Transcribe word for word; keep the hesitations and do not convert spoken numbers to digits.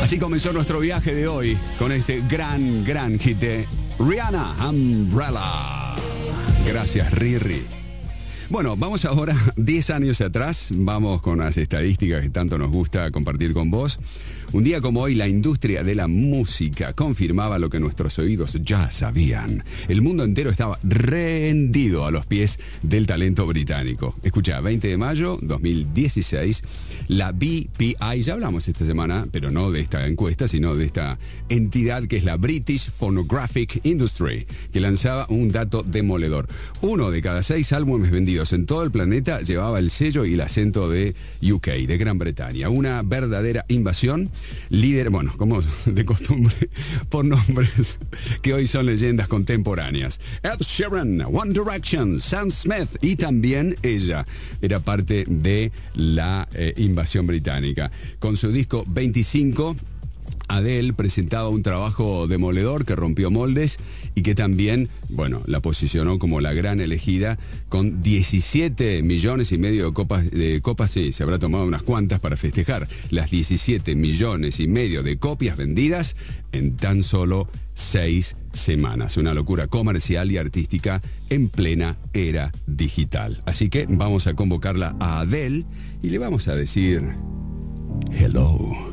Así comenzó nuestro viaje de hoy con este gran, gran hit de Rihanna, Umbrella. Gracias, Riri. Bueno, vamos ahora diez años atrás, vamos con las estadísticas que tanto nos gusta compartir con vos. Un día como hoy, la industria de la música confirmaba lo que nuestros oídos ya sabían. El mundo entero estaba rendido a los pies del talento británico. Escucha, veinte de mayo de dos mil dieciséis, la B P I, ya hablamos esta semana, pero no de esta encuesta, sino de esta entidad que es la British Phonographic Industry, que lanzaba un dato demoledor. Uno de cada seis álbumes vendidos en todo el planeta llevaba el sello y el acento de U K, de Gran Bretaña. Una verdadera invasión. Líder, bueno, como de costumbre, por nombres que hoy son leyendas contemporáneas. Ed Sheeran, One Direction, Sam Smith y también ella era parte de la eh, invasión británica. Con su disco veinticinco, Adele presentaba un trabajo demoledor que rompió moldes y que también, bueno, la posicionó como la gran elegida con diecisiete millones y medio de copas, de copas, sí, se habrá tomado unas cuantas para festejar las diecisiete millones y medio de copias vendidas en tan solo seis semanas. Una locura comercial y artística en plena era digital. Así que vamos a convocarla a Adele y le vamos a decir hello.